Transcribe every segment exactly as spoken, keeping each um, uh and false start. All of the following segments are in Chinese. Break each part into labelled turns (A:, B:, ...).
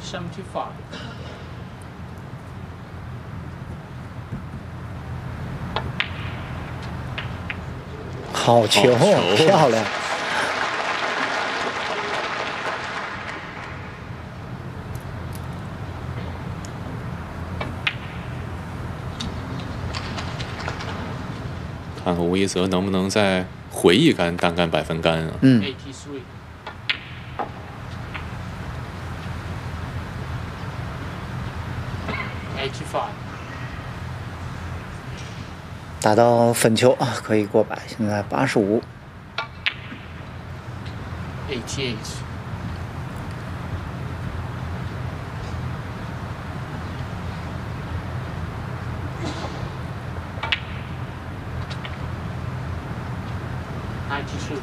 A: seventy-five。
B: 好球，
C: 好球
B: 漂亮！
C: 看看吴一泽能不能再回一杆单杆百分杆啊？
B: 嗯，
A: eighty-three。eighty-five。
B: 打到粉球啊，可以过百，现在八十五。
A: eighty-eight。ninety-two。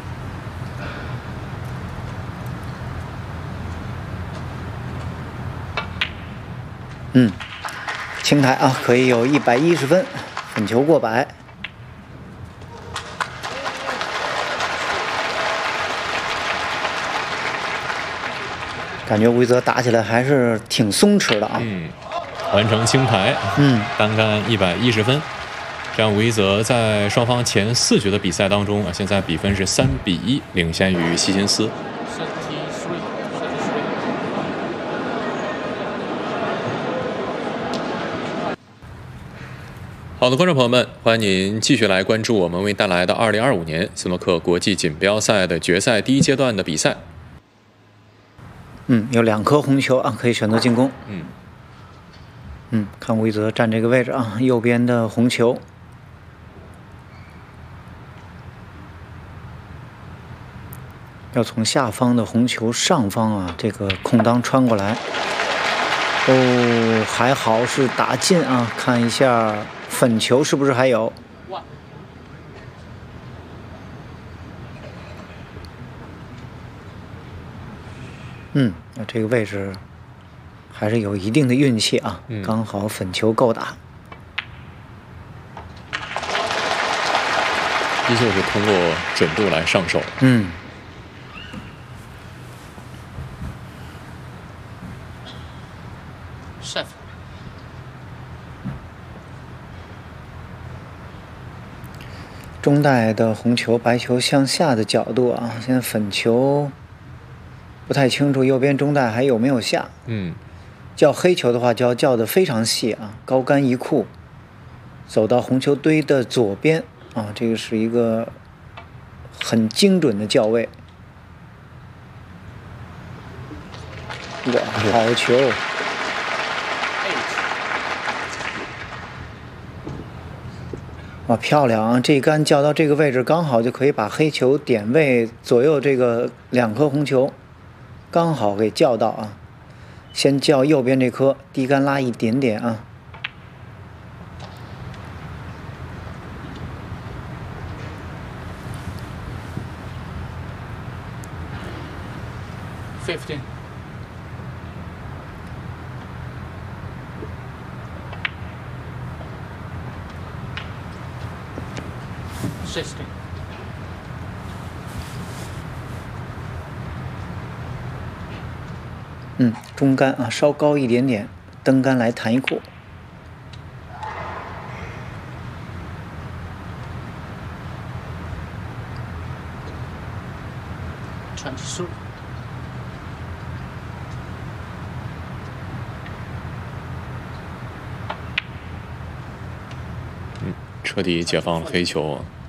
B: 嗯，青台啊，可以有一百一十分，粉球过百。感觉吴一泽打起来还是挺松弛的啊。
C: 嗯，完成青牌，
B: 嗯，
C: 单杆一百一十分。这样，吴一泽在双方前四局的比赛当中啊，现在比分是三比一，领先于希金斯。好的，观众朋友们，欢迎您继续来关注我们为带来的二零二五年斯诺克国际锦标赛的决赛第一阶段的比赛。
B: 嗯，有两颗红球啊，可以选择进攻。
C: 嗯
B: 嗯，看吴一泽站这个位置啊，右边的红球。要从下方的红球上方啊，这个空当穿过来。哦，还好是打进啊！看一下粉球是不是还有？嗯，那这个位置还是有一定的运气啊，
C: 嗯、
B: 刚好粉球够打。
C: 依旧是通过准度来上手。
B: 嗯。
A: seven。
B: 中带的红球，白球向下的角度啊，现在粉球不太清楚右边中带还有没有下。
C: 嗯，
B: 叫黑球的话就要叫得非常细啊，高杆一库，走到红球堆的左边啊，这个是一个很精准的叫位。哇，好球！哇，漂亮啊！这一杆叫到这个位置，刚好就可以把黑球点位左右这个两颗红球，刚好给叫到啊。先叫右边这颗，低杆拉一点点啊。
A: fifteen。sixteen。
B: 嗯，中杆啊，稍高一点点，登杆来弹一库。
A: twenty-three。
C: 嗯，彻底解放了黑球啊。